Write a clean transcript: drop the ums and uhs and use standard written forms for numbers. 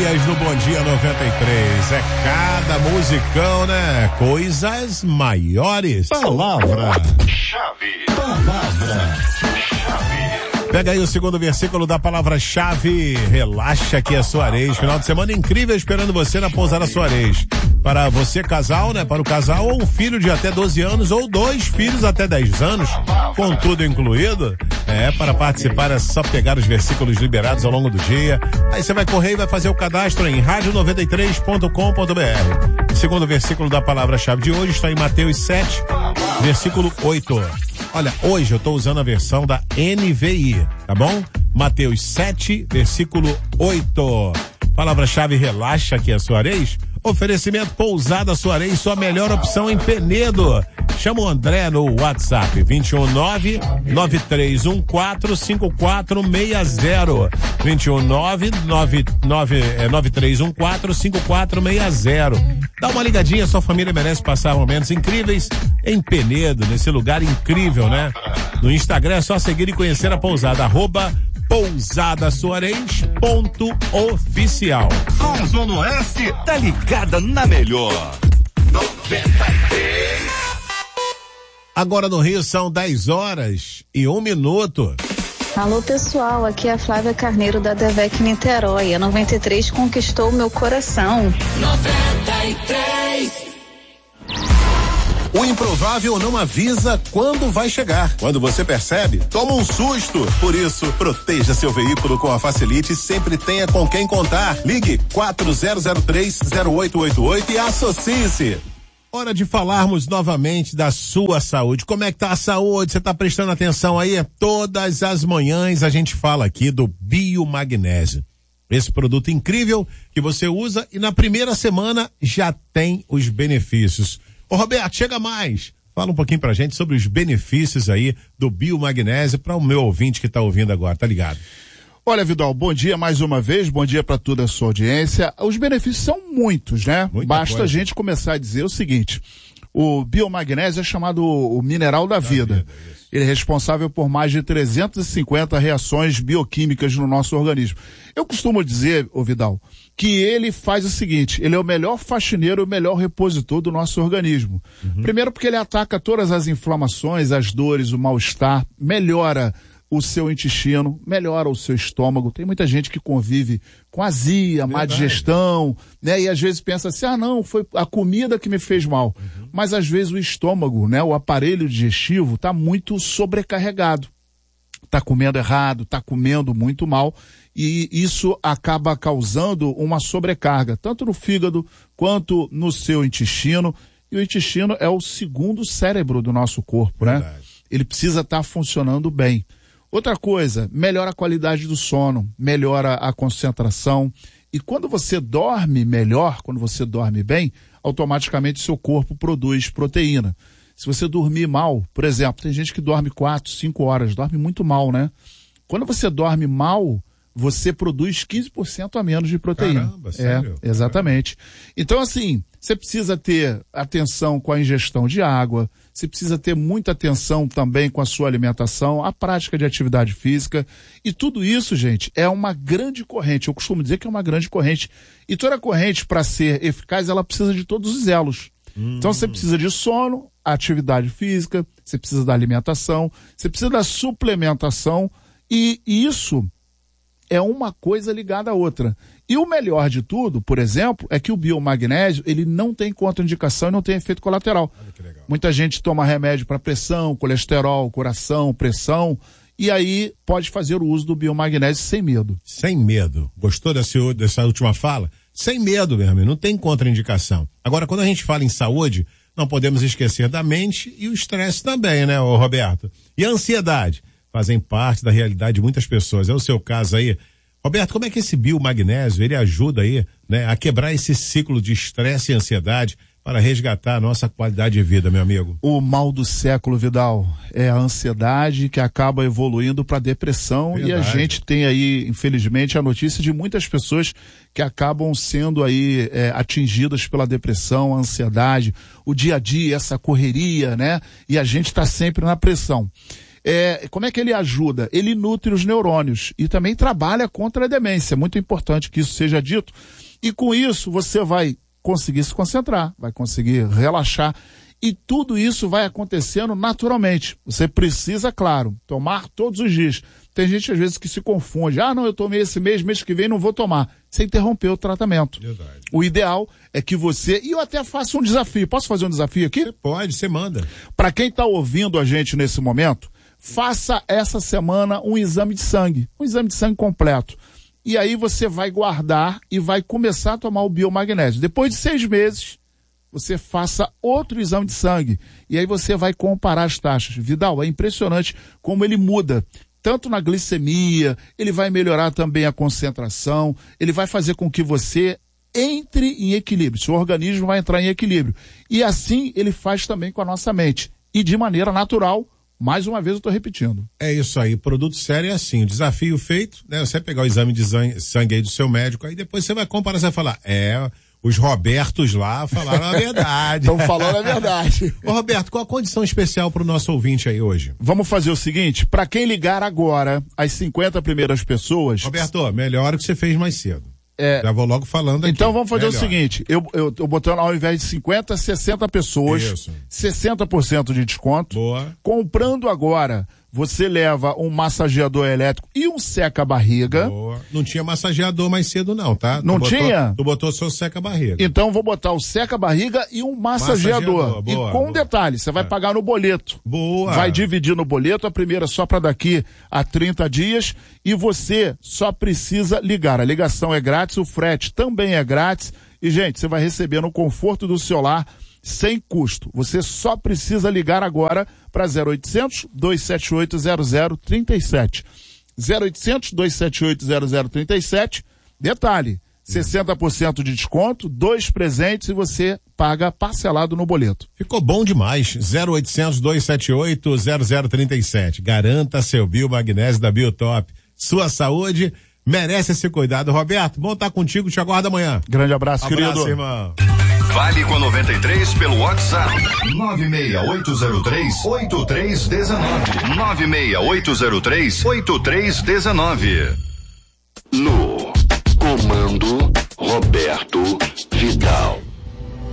Escolhas no Bom Dia 93. É cada musicão, né? Coisas maiores. Palavra-chave. Pega aí o segundo versículo da palavra-chave. Relaxa que é Soares. Final de semana incrível esperando você na Pousada Soares. Para você casal, né? Para o casal ou um filho de até 12 anos ou 2 filhos até 10 anos, com tudo incluído. Para participar é só pegar os versículos liberados ao longo do dia. Aí você vai correr e vai fazer o cadastro em radio93.com.br. Segundo versículo da palavra-chave de hoje está em Mateus 7, versículo 8. Olha, hoje eu estou usando a versão da NVI, tá bom? Mateus 7, versículo 8. Palavra-chave relaxa que é Soares. Oferecimento Pousada Soares, sua melhor opção em Penedo. Chama o André no WhatsApp 219-9314-5460. 219-9314-5460. Dá uma ligadinha, sua família merece passar momentos incríveis em Penedo, nesse lugar incrível, né? No Instagram é só seguir e conhecer a pousada, @pousadasoares.oficial. A Zona Oeste tá ligada na melhor. 93. Agora no Rio são 10h01. Alô pessoal, aqui é a Flávia Carneiro da Devec Niterói. A 93 conquistou meu coração. 93. O improvável não avisa quando vai chegar. Quando você percebe, toma um susto. Por isso, proteja seu veículo com a Facilite e sempre tenha com quem contar. Ligue 4003-0888 e associe-se. Hora de falarmos novamente da sua saúde. Como é que tá a saúde? Você tá prestando atenção aí? Todas as manhãs a gente fala aqui do Biomagnésio. Esse produto incrível que você usa e na primeira semana já tem os benefícios. Ô Roberto, chega mais. Fala um pouquinho pra gente sobre os benefícios aí do Biomagnésio para o meu ouvinte que tá ouvindo agora, tá ligado? Olha, Vidal, bom dia mais uma vez, bom dia para toda a sua audiência. Os benefícios são muitos, né? Basta a gente começar a dizer o seguinte: o biomagnésio é chamado o mineral da vida. Ele é responsável por mais de 350 reações bioquímicas no nosso organismo. Eu costumo dizer, ô Vidal, que ele faz o seguinte: ele é o melhor faxineiro, o melhor repositor do nosso organismo. Primeiro porque ele ataca todas as inflamações, as dores, o mal-estar, melhora o seu intestino, melhora o seu estômago. Tem muita gente que convive com azia, má digestão, né? E às vezes pensa assim, não, foi a comida que me fez mal. Mas às vezes o estômago, né? O aparelho digestivo está muito sobrecarregado. Está comendo errado, está comendo muito mal. E isso acaba causando uma sobrecarga, tanto no fígado quanto no seu intestino. E o intestino é o segundo cérebro do nosso corpo, né? Ele precisa estar funcionando bem. Outra coisa, melhora a qualidade do sono, melhora a concentração. E quando você dorme melhor, quando você dorme bem, automaticamente seu corpo produz proteína. Se você dormir mal, por exemplo, tem gente que dorme 4, 5 horas, dorme muito mal, né? Quando você dorme mal, você produz 15% a menos de proteína. Caramba, sério? Exatamente. Então, assim, você precisa ter atenção com a ingestão de água, você precisa ter muita atenção também com a sua alimentação, a prática de atividade física, e tudo isso, gente, é uma grande corrente. Eu costumo dizer que é uma grande corrente. E toda corrente, para ser eficaz, ela precisa de todos os elos. Então você precisa de sono, atividade física, você precisa da alimentação, você precisa da suplementação, e isso é uma coisa ligada à outra. E o melhor de tudo, por exemplo, é que o biomagnésio, ele não tem contraindicação e não tem efeito colateral. Muita gente toma remédio para pressão, colesterol, coração, pressão, e aí pode fazer o uso do biomagnésio sem medo. Sem medo. Gostou dessa última fala? Sem medo, meu amigo, não tem contraindicação. Agora, quando a gente fala em saúde, não podemos esquecer da mente e o estresse também, né, ô Roberto? E a ansiedade? Fazem parte da realidade de muitas pessoas. É o seu caso aí. Roberto, como é que esse biomagnésio, ele ajuda aí, né, a quebrar esse ciclo de estresse e ansiedade para resgatar a nossa qualidade de vida, meu amigo? O mal do século, Vidal, é a ansiedade que acaba evoluindo para depressão. Verdade. E a gente tem aí, infelizmente, a notícia de muitas pessoas que acabam sendo aí atingidas pela depressão, a ansiedade, o dia a dia, essa correria, né? E a gente está sempre na pressão. Como é que ele ajuda? Ele nutre os neurônios e também trabalha contra a demência. É muito importante que isso seja dito. E com isso você vai conseguir se concentrar, vai conseguir relaxar. E tudo isso vai acontecendo naturalmente. Você precisa, claro, tomar todos os dias. Tem gente, às vezes, que se confunde. Não, eu tomei esse mês que vem não vou tomar. Você interrompeu o tratamento. Verdade. O ideal é que você... E eu até faço um desafio. Posso fazer um desafio aqui? Você pode, você manda. Para quem está ouvindo a gente nesse momento, faça essa semana um exame de sangue. Um exame de sangue completo. E aí você vai guardar e vai começar a tomar o biomagnésio. Depois de 6 meses... você faça outro exame de sangue. E aí você vai comparar as taxas. Vidal, é impressionante como ele muda. Tanto na glicemia, ele vai melhorar também a concentração, ele vai fazer com que você entre em equilíbrio. Seu organismo vai entrar em equilíbrio. E assim ele faz também com a nossa mente. E de maneira natural, mais uma vez eu estou repetindo. É isso aí, produto sério é assim, o desafio feito, né? Você vai pegar o exame de sangue aí do seu médico, aí depois você vai comparar, você vai falar, os Robertos lá falaram a verdade. Estão falando a verdade. Ô Roberto, qual a condição especial para o nosso ouvinte aí hoje? Vamos fazer o seguinte, para quem ligar agora, as 50 primeiras pessoas... Roberto, melhor o que você fez mais cedo. Já vou logo falando aqui. Então vamos fazer o seguinte, eu tô botando ao invés de 50, 60 pessoas, isso. 60% de desconto. Boa. Comprando agora, você leva um massageador elétrico e um seca-barriga. Boa. Não tinha massageador mais cedo não, tá? Não tinha? Tu botou só o seca-barriga. Então vou botar o seca-barriga e um massageador. Boa, e com boa. Detalhe, você vai pagar no boleto. Boa. Vai dividir no boleto, a primeira só para daqui a 30 dias e você só precisa ligar. A ligação é grátis, o frete também é grátis e, gente, você vai receber no conforto do seu lar sem custo. Você só precisa ligar agora para 0800 278 0037. 0800 278 0037. Detalhe, 60% de desconto, 2 presentes e você paga parcelado no boleto. Ficou bom demais. 0800 278 0037. Garanta seu biomagnésio da Biotop. Sua saúde merece esse cuidado. Roberto, bom estar contigo, te aguardo amanhã. Grande abraço, querido. Irmão. Vale com 93 pelo WhatsApp. 96803-8319. 96803-8319. No comando Roberto Vidal.